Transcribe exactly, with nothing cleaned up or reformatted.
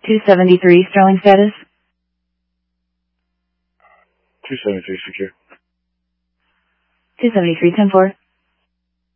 two seventy-three, Sterling status. two seventy-three secure. two seventy-three, ten four.